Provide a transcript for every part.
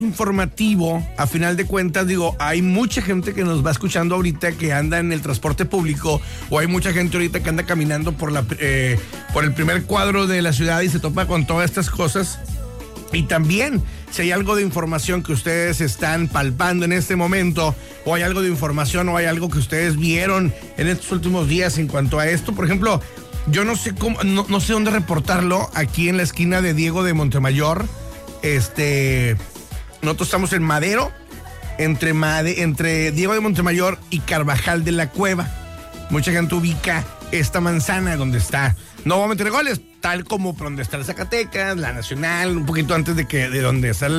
informativo, a final de cuentas, digo, hay mucha gente que nos va escuchando ahorita que anda en el transporte público, o hay mucha gente ahorita que anda caminando por el primer cuadro de la ciudad y se topa con todas estas cosas. Y también, si hay algo de información que ustedes están palpando en este momento, o hay algo de información, o hay algo que ustedes vieron en estos últimos días en cuanto a esto, por ejemplo, yo no sé cómo, no sé dónde reportarlo, aquí en la esquina de Diego de Montemayor. Nosotros estamos en Madero, entre Diego de Montemayor y Carvajal de la Cueva. Mucha gente ubica esta manzana donde está, no voy a meter goles, tal como por donde está el Zacatecas, la Nacional, un poquito antes de donde está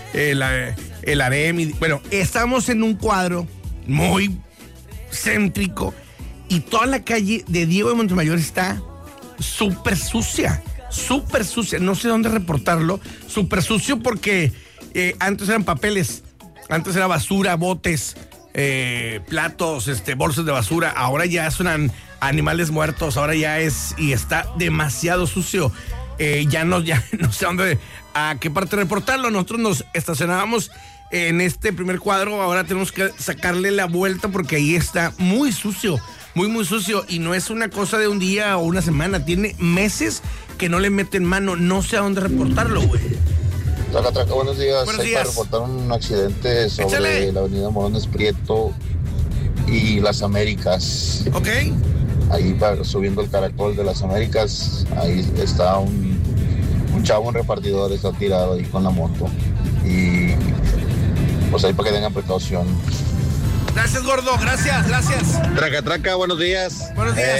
el AREM. Bueno, estamos en un cuadro muy céntrico y toda la calle de Diego de Montemayor está súper sucia, no sé dónde reportarlo, súper sucio porque antes eran papeles, antes era basura, botes, platos, bolsas de basura, ahora ya son animales muertos, ahora ya y está demasiado sucio. Ya no sé a qué parte reportarlo. Nosotros nos estacionábamos en este primer cuadro, ahora tenemos que sacarle la vuelta porque ahí está muy sucio, muy sucio, y no es una cosa de un día o una semana, tiene meses que no le meten mano, no sé a dónde reportarlo, güey. Traca, buenos días. Buenos días. Para reportar un accidente sobre Échale. la avenida Morones Prieto y Las Américas. Ok. Ahí subiendo el caracol de Las Américas, ahí está un chavo, un repartidor, está tirado ahí con la moto. Y pues ahí para que tengan precaución. Gracias, gordo, gracias. Traca, buenos días. Buenos días.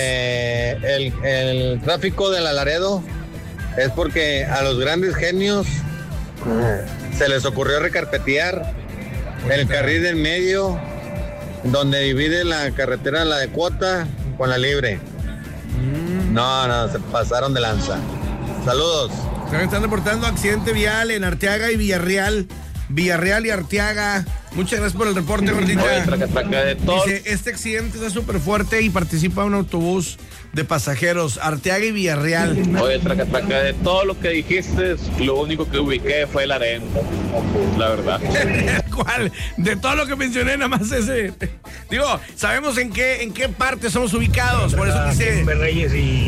El tráfico de la Laredo es porque a los grandes genios se les ocurrió recarpetear el carril del medio donde divide la carretera, la de cuota con la libre. No, se pasaron de lanza. Saludos. Se están reportando accidente vial en Arteaga y Villarreal y Arteaga. Muchas gracias por el reporte, gordita. Traca, de todo. Dice, este accidente está súper fuerte y participa un autobús de pasajeros, Arteaga y Villarreal. Oye, traca, de todo lo que dijiste, lo único que ubiqué fue el AREM, la verdad. ¿Cuál? De todo lo que mencioné, nada más ese. Digo, sabemos en qué parte somos ubicados, por eso dice. En Reyes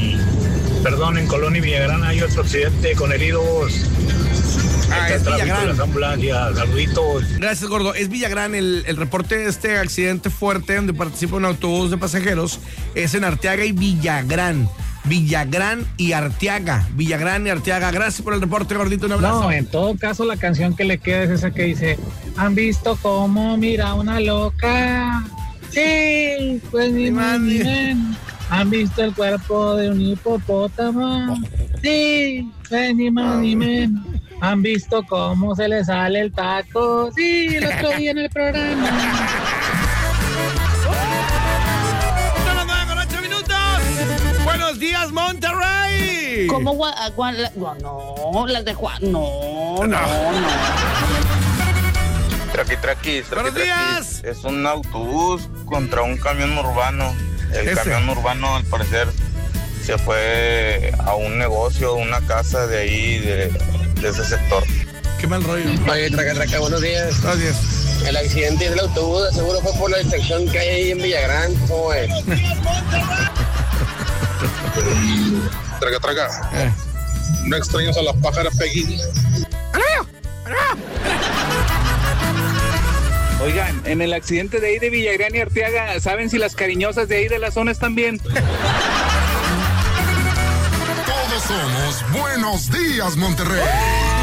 en Colón y Villagrán hay otro accidente con heridos. Es Villagrán. Las ambulancias, saluditos. Gracias, gordo. Es Villagrán, el reporte de este accidente fuerte donde participa un autobús de pasajeros es en Arteaga y Villagrán. Villagrán y Arteaga. Gracias por el reporte, gordito. Un abrazo. No, en todo caso la canción que le queda es esa que dice: ¿han visto cómo mira una loca? Sí, pues ni más ni menos. ¿Han visto el cuerpo de un hipopótamo? Sí, pues ni más ni menos. ¿Han visto cómo se le sale el taco? Sí, el otro día en el programa. Son las 9:08 minutos. Buenos días, Monterrey. ¿Cómo no, las de Juan, no. Traqui. Buenos días. Es un autobús contra un camión urbano. El camión urbano, al parecer, se fue a un negocio, una casa de ahí, de ese sector. Qué mal rollo. Oye, Traca, buenos días. Gracias. El accidente del autobús seguro fue por la distracción que hay ahí en Villagrán. ¿Cómo es? Traca. No extrañas a las pájaras Peggy. Oigan, en el accidente de ahí de Villagrán y Arteaga, ¿saben si las cariñosas de ahí de la zona están bien? Todos somos Buenos Días, Monterrey.